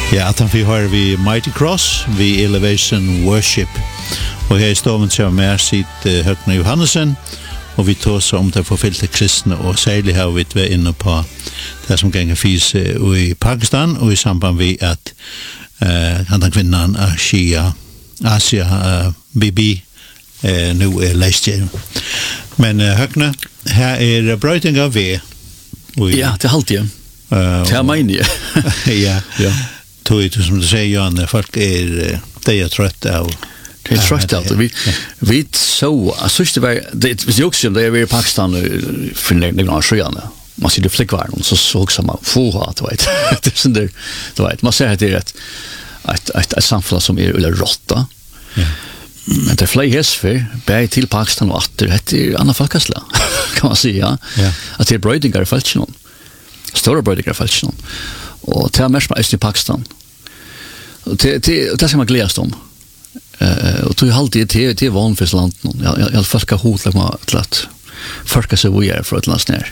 Ja, at han får høre vi Mighty Cross, vi Elevation Worship. Og her I stoven som med sitt Høgne Johannesen, og vi tar så om det forfylte kristne, og særlig har vi vært inne på det som ganger fys I Pakistan, og I samband med at han kvinnan Shia Asia Bibi nu lest igjen. Men Høgne, her brøytinga vi. Ja, det halvt jeg. Det mener jeg. Ja, ja. Tog som du säger, Jan, folk de trött av. Det är trött av. Vi så, jag syns det var, det är också det är i Pakistan för några sjöarna. Man ser det flickvärden så också man får att vet. Det är sånt där, du vet. Man ser att det är ett samfälle som är eller råtta. Ja. Men det flyger hästar bär till Pakistan och att det är andra folkasla kan man säga. Ja. Att det är brödingar I fältchen. Stora brödingar I fältchen. Och det är mest I Pakistan. Det ska man glädjas om. Och tror jag alltid det är vanligt land någon. Jag folk har hot till att folk så vi är för ett land ner.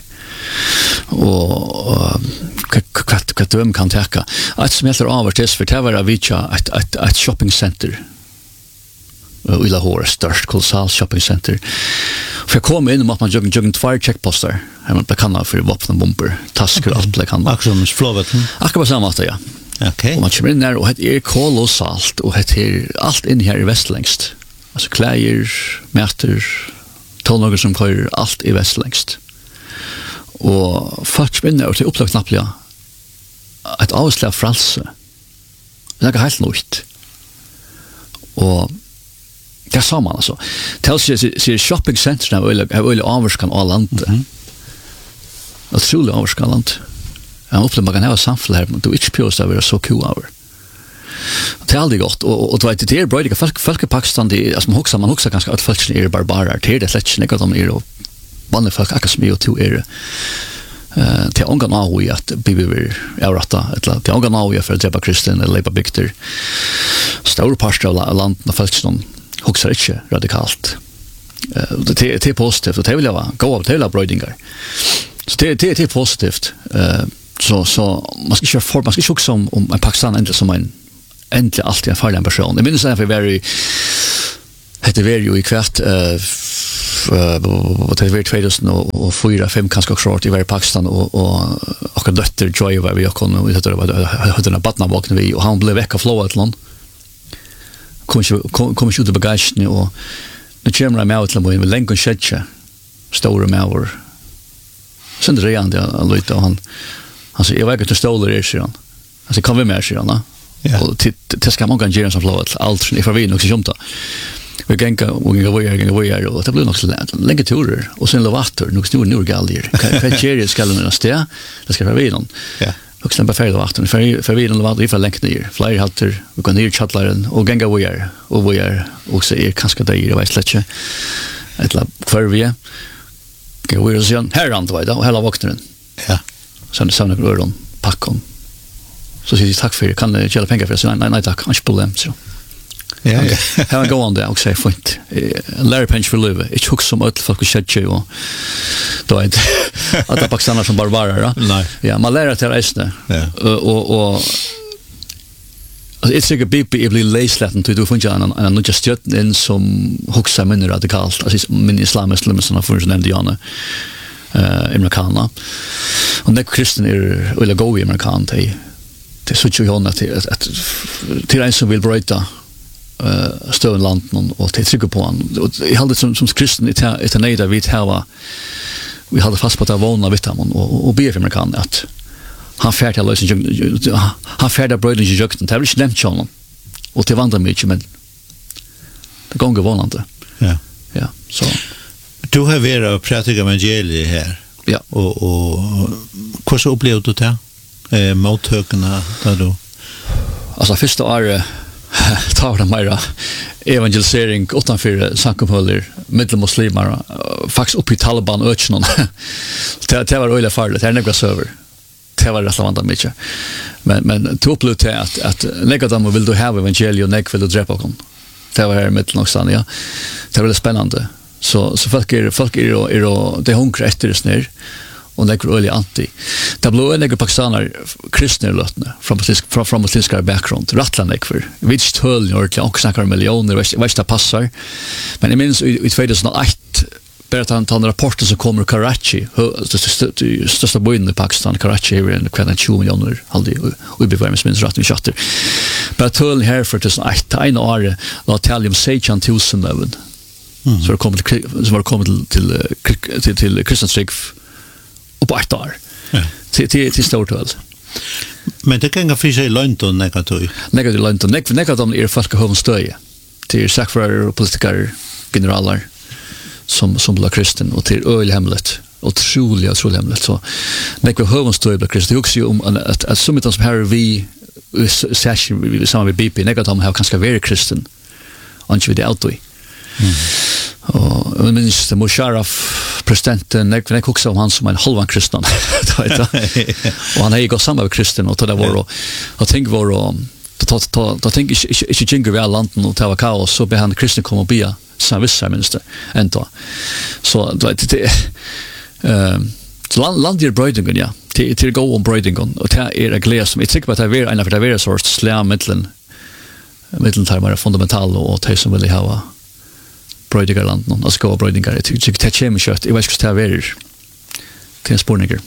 Och vad de kan täcka. Att smälter av det för det var Vicha ett shopping center. I Lahore, störst kolossal shopping center. För jag kom in och man jogging två checkposter. Man kan för vapen och bomber, tasker och allt kan. Akkurat flovet. Akkurat samma att ja. Okay. Och man kommer in där och det är kolossalt och det är allt in här I västlängst. Alltså kläder, mäter, tonlager som kör allt I västlängst. Och folk kommer in där och det är upplagt knappliga ett avslag fralse. Det är helt nytt. Och det sa man alltså. Tells sig shopping center har öle avskan all landet. Otroligt avskan landet. Jag upplever man kan ha samfäll här men du inte pås över så cool hour. Det är aldrig gott och du vet det är brödiga folk I Pakistan det alltså man också ganska att folk är barbarer det är det slätt inte de är och vanliga folk akkurat som är till är till ångan av I att bibel är rätta eller till ångan av för att jobba kristen eller leva bygter stora pastor land när folk som också inte radikalt det är positivt och det vill jag vara gå av till brödingar så det är positivt så man ska köra man ska också om en Pakistan ändå som en äntligen alltid en farlig person. Jag minns att vi hette vi ju I kvart vad det var 2004-2005 kanske också I Pakistan och dotter Joy var vi kom det hade en barn vaknade vi och han blev väck av flowet någon kom ut I bagagen och när kommer jag med till med länken sketcha stora mäver sen det redan det lite och han säger jag väger till stolar I sig han alltså kan vi med sig han och det ska man kan göra som flowet allt ifrån vi också jumta vi gänga och det blir nog så länge turer och sen lovator nog stor norgallier kan cherry ska den nästa det ska vara någon ja och sen på lovator för vi den lovator ifrån länge ner flyger halter vi går ner chattlaren och gänga vi är också är kanske det I vet släcke ett la för vi går vi sen här runt och hela vakten ja sen går de packon så säger tack för det kan jag hjälpa pengar för så nej tack kanske problem så ja har jag gå on där och säga fint Larry Pinch för live it took some other folk shit och då inte att det pakistaner som barbarer nej ja man lär till resten och it's like a big bli läslaten till du fungerar en just in som huxa minne radikalt alltså min islamism som för den indianer amerikaner och när kristna är eller gå I amerikan det så ju hon att till en som vill bryta stödland och till trycka på han och jag hade som kristen ett nejda vi hade fast på att vana vid honom och be för amerikan att han färd att lösa han färd att bröden I jukten det blir nämnt honom och till vandra mycket men det går vanligt ja så du har varit och pratat evangeliet här ja och hur så upplevde du det mothökarna där då alltså första året tar de mera evangelisering utanför samkomhåller mellan muslimer faktiskt upp I Taliban öknen det var öle farligt det är några server det var rätt lavanda mycket men to upplevde att lägga dem vill du ha evangelium och vill du dräpa dem det var här mellan också ja det var väldigt spännande så folk är det hungrar efter det snär och det är anti. Det blev en några pakistaner kristna lötna från muslimska background. Rattland för. Vilket höll ordentligt och snackar miljoner, vad det passar. Men jag minns i 2008 bara en rapport som kommer ur Karachi, största byn i Pakistan, Karachi är en kväll 20 miljoner, aldrig ubevärmes minst rätt med chatter. Bara tull här för 2008, en år, la tala om 16,000 även. Så det kommit till kristentryck och på 8 år. Till stort tull. Men det kan finnas i London negativt. Negativt London, negativt är folk har stöje till sakförare och politiker, generaler. Som blir kristen och till ölhemlet otroligt hemligt så när vi hör oss då blir kristen också om att som som här vi session samma med BP negativt har kanske vara kristen och vi det allt och minst Musharraf presidenten när också om han som en halvan kristen och han har ju gått samma med kristen och det var och tänk var då tänker inte jingle väl landen och ta kaos så be han kristen kommer att be samvitsminister ändå. Så det landir brøydingen, ja. Til gå om brøydingen, og det er glede som jeg tykker på at det er en av det er sorts slam mitteltarmere fundamentale og det som vil ha brøydigerlanden og skal brøydinger. Jeg tykker det kommer kjøtt, jeg vet ikke hva det er til en spårninger.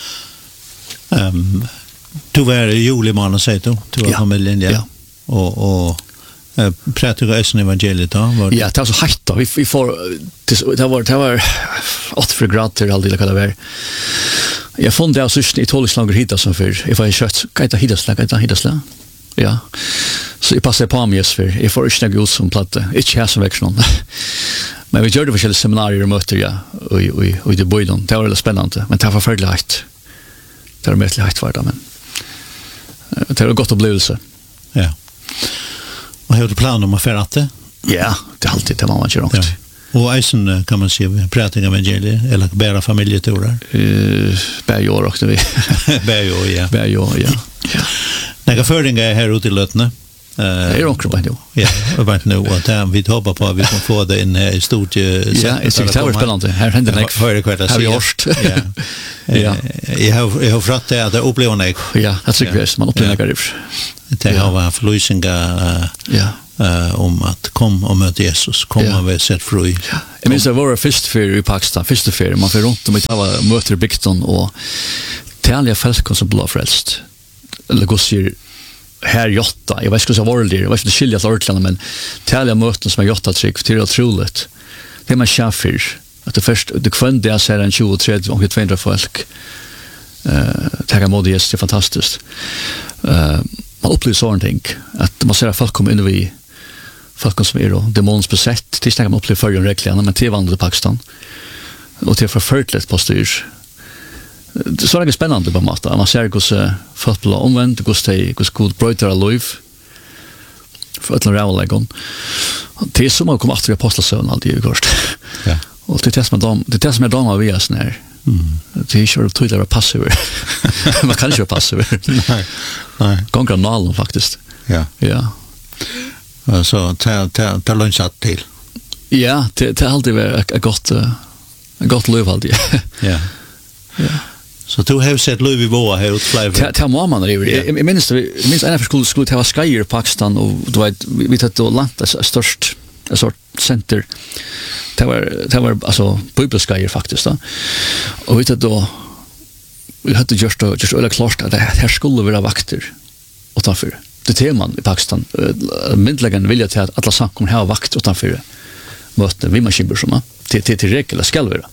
Du var julemann, sier du? Du var familien, ja. Og pratar du ösn evangeliet då? Ja, det var så hett då. Vi får det var 8 grader alldeles kan det vara. Jag fann det alltså i 12 slager hitta som för if I shot kan det hitta. Ja. Så jag passar på mig för jag får inte gå som platta. Inte här som växer någon. Men vi gjorde väl seminarier och möten ja och det bojden. Det var väldigt spännande, men det var förfärligt. Det var mycket hett var det men det var gott upplevelse. Ja. Och har du planer om att färra det? Ja, det är alltid det man kör också. Och eisen kan man se pratar evangeliet eller bära familjeturer? Bärjår också vi. Bärjår, ja. Bärjår, ja. Några föringar här ute i Lötne? Det är också bara nu. Ja, jag vet nu att vi hoppas på att vi kan få det in här i stort. Ja, jag tycker det var spännande. Här händer det. Har vi gjort. Ja. Jag har fått det att det upplever mig. Ja, det tycker jag. Man upplever det. Det har varit förlösningar om att komma och möta Jesus, komma och sett fri. Jag minns det var först för i Pakistan, första för man får runt om att möter bygden och tälja folk som blir frälst. Eller går sig här Jotta, jag vet inte så var det, jag vet inte skilja Orkland men tälja möten som är Jotta tryck till otroligt. Det man chaufför att det först det kunde jag säga en 23 och 200 folk. Tackar mod Jesus, det är fantastiskt. Man upplever sådant att man ser att folk kommer in i folk som är då demonsbesatt tills man upplever för en reklam men till vandrar i Pakistan och till förfärligt på styr. Så är det spännande på matta. Man ser hur folk blir omvänt, hur god bröder är liv för att lära lägga. Det är som att komma efter apostelsön alltid i först. Ja. Och det är som är damer via sån här. Det är ju tydligt att passa över. Man kan inte passa över. Nej. Gånger nalen faktiskt. Ja. Ja. Så ta lunchat till. Ja, det har alltid varit ett gott liv alltid. Ja. Ja. Så du har sett liv i våra här utflyver? Det mamma när jag minns en för skulle ta Skyr i Pakistan och då vi tog då landet störst en sort center. Det var alltså bibelskyer faktiskt då. Och vi tog då vi hade just öle klart att det här skulle vara vakter utanför. Det teman i Pakistan myndligen vill jag till att alla saker kommer ha vakt utanför möten vid maskinbursorna till regel ska vara.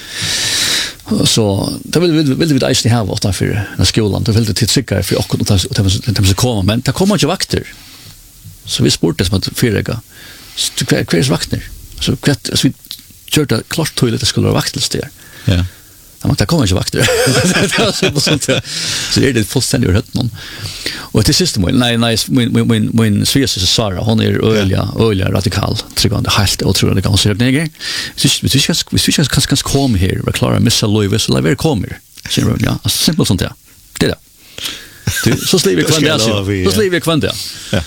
Så det vill vi inte ha utanför den skolan. Det vill det till cyklar för och att de komma men det kommer inte vakter. Så vi spurte som att förrega. Kvärs vakter. Så vi körde klart till det skulle vara vaktelster. Ja. Men det kommer inte vakter. Det var så sånt. Så är det fullständigt rätt någon. Och till sist min svärson Sara, hon är öliga radikal, tryggande helt otroligt kan säga det. Vi ska kanske komma här och klara missa Louis så lägger kommer. Så ja, så simpelt sånt där. Det där. Så sliver kvant där. Så sliver kvant där. Ja.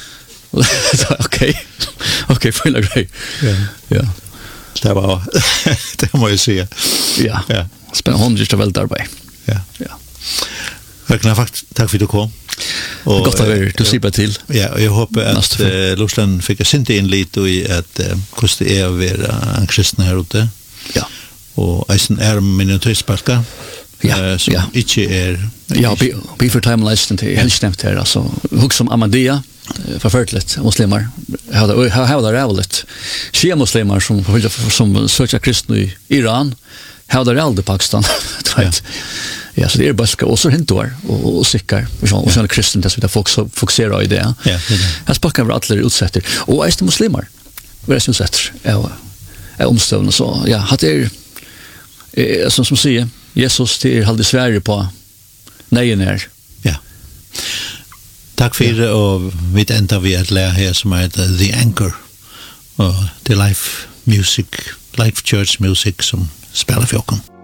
Okej, för grej. Ja. Det var det må jag säga. Ja. Spännande just väl där. Ja. Ja. Högna fakt, tack för att du kom. Och gott att du slipper till. Ja, och jag hoppas att Lussland fick synte in lite i att hur det är att vara en kristen här ute. Ja. Och eisen är minoritetsparka. Ja, som inte är... Ja, be for time listen till helst nämnt här. Alltså, hux om Ahmadiyya, förfärligt muslimer. Har det rävligt. Shia-muslimer som söker kristna i Iran, har det rävligt i Pakistan. Ja, så det är bara och så hintor och sickar och så kristen det så vi fokuserar i det. Ja, jag spackar över alla utsätter och är det muslimer. Vad är det utsätter? Är omstövna så. Ja, att det är som säger Jesus till halde Sverige på nejen här. Ja. Tack för det och vi äntar vi att lära här som heter The Anchor och The Life Church Music som spelar för oss.